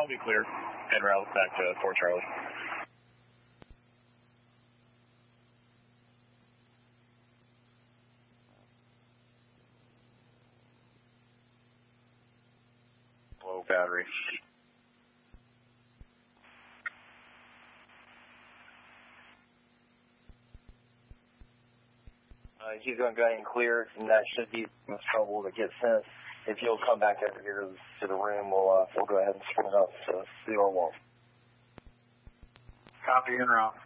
I'll be clear. En route back to Fort Charlie. Low battery. He's going to go ahead and clear, and that should be the trouble that gets sent. If you'll come back over here to the room, we'll go ahead and split it up to the R wall. Copy, en route.